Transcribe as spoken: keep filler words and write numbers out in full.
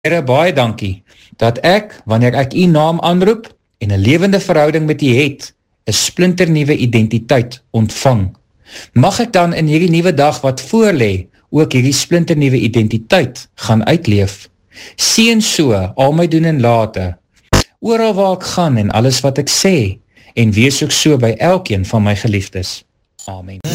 Here, baie dankie, dat ek, wanneer ek u naam aanroep, en 'n lewende verhouding met u het, 'n splinternuwe identiteit ontvang. Mag ek dan in hierdie nuwe dag wat voorlê, ook hierdie splinternuwe identiteit gaan uitleef. Seën so al my doen en late, oral waar ek gaan en alles wat ek sê, en wees ook so by elkeen van my geliefdes. Amen.